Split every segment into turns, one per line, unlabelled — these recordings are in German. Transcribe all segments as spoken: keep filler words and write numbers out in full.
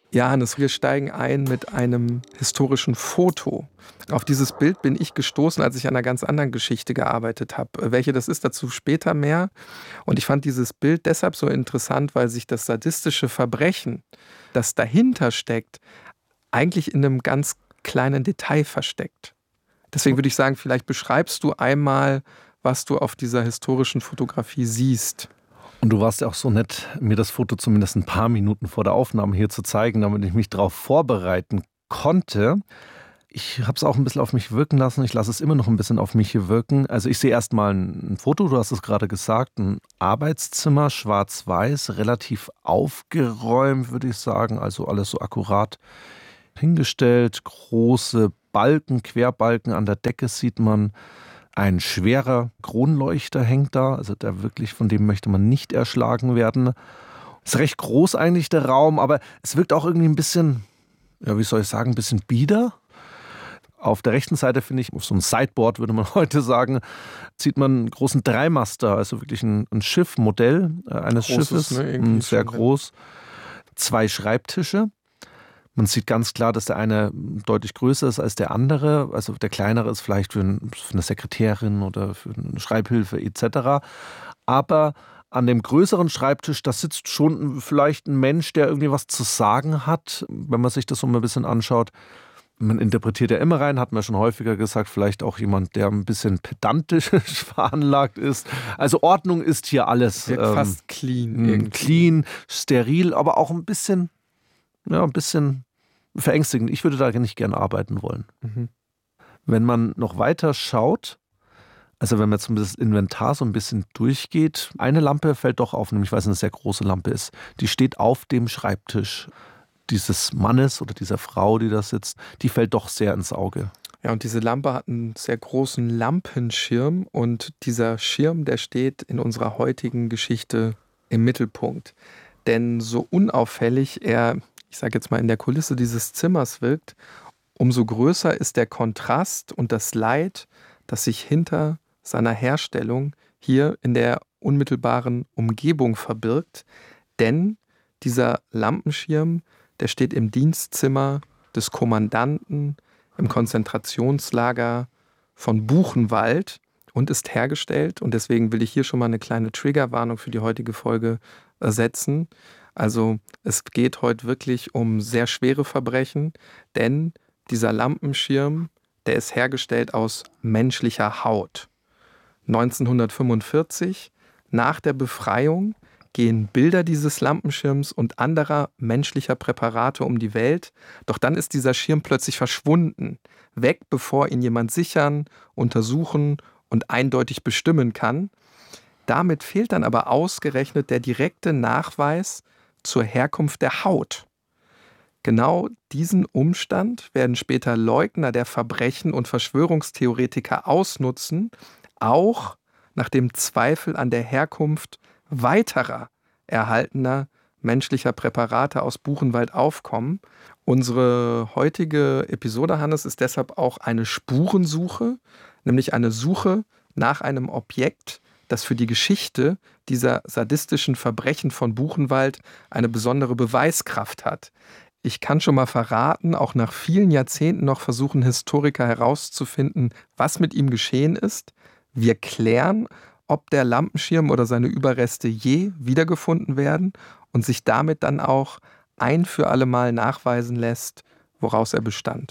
Ja, Hannes, wir steigen ein mit einem historischen Foto. Auf dieses Bild bin ich gestoßen, als ich an einer ganz anderen Geschichte gearbeitet habe. Welche das ist, dazu später mehr. Und ich fand dieses Bild deshalb so interessant, weil sich das sadistische Verbrechen, das dahinter steckt, eigentlich in einem ganz kleinen Detail versteckt. Deswegen würde ich sagen, vielleicht beschreibst du einmal, was du auf dieser historischen Fotografie siehst.
Und du warst ja auch so nett, mir das Foto zumindest ein paar Minuten vor der Aufnahme hier zu zeigen, damit ich mich darauf vorbereiten konnte. Ich habe es auch ein bisschen auf mich wirken lassen. Ich lasse es immer noch ein bisschen auf mich hier wirken. Also ich sehe erstmal ein Foto, du hast es gerade gesagt, ein Arbeitszimmer, schwarz-weiß, relativ aufgeräumt, würde ich sagen. Also alles so akkurat hingestellt. Große Balken, Querbalken an der Decke sieht man. Ein schwerer Kronleuchter hängt da, also der wirklich, von dem möchte man nicht erschlagen werden. Ist recht groß eigentlich der Raum, aber es wirkt auch irgendwie ein bisschen, ja, wie soll ich sagen, ein bisschen bieder. Auf der rechten Seite finde ich, auf so einem Sideboard würde man heute sagen, sieht man einen großen Dreimaster, also wirklich ein, ein Schiffmodell eines Großes, Schiffes, ne, sehr groß. Zwei Schreibtische. Man sieht ganz klar, dass der eine deutlich größer ist als der andere. Also der kleinere ist vielleicht für eine Sekretärin oder für eine Schreibhilfe et cetera. Aber an dem größeren Schreibtisch, da sitzt schon vielleicht ein Mensch, der irgendwie was zu sagen hat, wenn man sich das so ein bisschen anschaut. Man interpretiert ja immer rein, hat man schon häufiger gesagt, vielleicht auch jemand, der ein bisschen pedantisch veranlagt ist. Also Ordnung ist hier alles.
Wirkt ähm, fast clean.
Irgendwie. Clean, steril, aber auch ein bisschen, ja, ein bisschen verängstigend. Ich würde da nicht gern arbeiten wollen. Mhm. Wenn man noch weiter schaut, also wenn man jetzt das Inventar so ein bisschen durchgeht, eine Lampe fällt doch auf, nämlich weil es eine sehr große Lampe ist. Die steht auf dem Schreibtisch dieses Mannes oder dieser Frau, die da sitzt. Die fällt doch sehr ins Auge.
Ja, und diese Lampe hat einen sehr großen Lampenschirm und dieser Schirm, der steht in unserer heutigen Geschichte im Mittelpunkt. Denn so unauffällig er, ich sage jetzt mal, in der Kulisse dieses Zimmers wirkt, umso größer ist der Kontrast und das Leid, das sich hinter seiner Herstellung hier in der unmittelbaren Umgebung verbirgt. Denn dieser Lampenschirm, der steht im Dienstzimmer des Kommandanten im Konzentrationslager von Buchenwald und ist hergestellt. Und deswegen will ich hier schon mal eine kleine Triggerwarnung für die heutige Folge setzen. Also es geht heute wirklich um sehr schwere Verbrechen, denn dieser Lampenschirm, der ist hergestellt aus menschlicher Haut. neunzehnhundertfünfundvierzig, nach der Befreiung, gehen Bilder dieses Lampenschirms und anderer menschlicher Präparate um die Welt. Doch dann ist dieser Schirm plötzlich verschwunden, weg, bevor ihn jemand sichern, untersuchen und eindeutig bestimmen kann. Damit fehlt dann aber ausgerechnet der direkte Nachweis zur Herkunft der Haut. Genau diesen Umstand werden später Leugner der Verbrechen und Verschwörungstheoretiker ausnutzen, auch nachdem Zweifel an der Herkunft weiterer erhaltener menschlicher Präparate aus Buchenwald aufkommen. Unsere heutige Episode, Hannes, ist deshalb auch eine Spurensuche, nämlich eine Suche nach einem Objekt, das für die Geschichte dieser sadistischen Verbrechen von Buchenwald eine besondere Beweiskraft hat. Ich kann schon mal verraten, auch nach vielen Jahrzehnten noch versuchen Historiker herauszufinden, was mit ihm geschehen ist. Wir klären, ob der Lampenschirm oder seine Überreste je wiedergefunden werden und sich damit dann auch ein für alle Mal nachweisen lässt, woraus er bestand.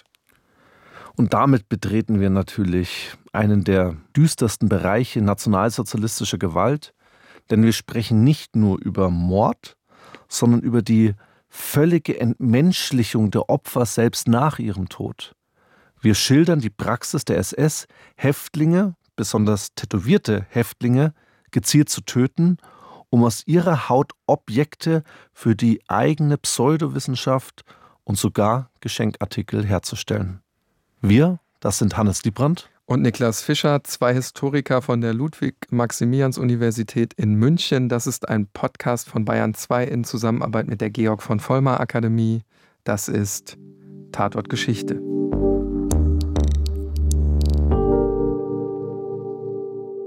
Und damit betreten wir natürlich einen der düstersten Bereiche nationalsozialistischer Gewalt, denn wir sprechen nicht nur über Mord, sondern über die völlige Entmenschlichung der Opfer selbst nach ihrem Tod. Wir schildern die Praxis der S S, Häftlinge, besonders tätowierte Häftlinge, gezielt zu töten, um aus ihrer Haut Objekte für die eigene Pseudowissenschaft und sogar Geschenkartikel herzustellen. Wir, das sind Hannes Liebrandt
und Niklas Fischer, zwei Historiker von der Ludwig-Maximilians-Universität in München. Das ist ein Podcast von Bayern zwei in Zusammenarbeit mit der Georg von Vollmar Akademie. Das ist Tatort Geschichte.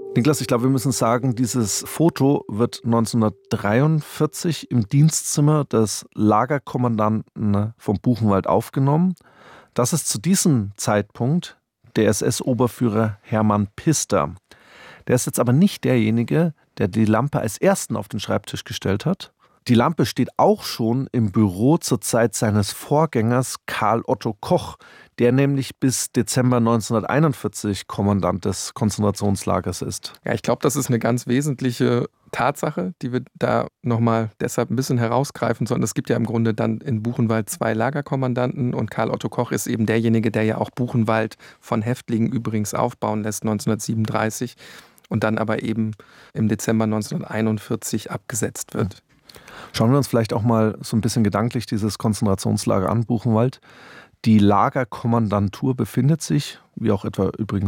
Niklas, ich glaube, wir müssen sagen, dieses Foto wird neunzehnhundertdreiundvierzig im Dienstzimmer des Lagerkommandanten vom Buchenwald aufgenommen. Das ist zu diesem Zeitpunkt der S S-Oberführer Hermann Pister. Der ist jetzt aber nicht derjenige, der die Lampe als ersten auf den Schreibtisch gestellt hat. Die Lampe steht auch schon im Büro zur Zeit seines Vorgängers Karl Otto Koch, der nämlich bis Dezember neunzehnhunderteinundvierzig Kommandant des Konzentrationslagers ist.
Ja, ich glaube, das ist eine ganz wesentliche Tatsache, die wir da nochmal deshalb ein bisschen herausgreifen sollten. Es gibt ja im Grunde dann in Buchenwald zwei Lagerkommandanten und Karl Otto Koch ist eben derjenige, der ja auch Buchenwald von Häftlingen übrigens aufbauen lässt neunzehnhundertsiebenunddreißig und dann aber eben im Dezember neunzehnhunderteinundvierzig abgesetzt wird.
Schauen wir uns vielleicht auch mal so ein bisschen gedanklich dieses Konzentrationslager an, Buchenwald. Die Lagerkommandantur befindet sich, wie auch etwa übrigens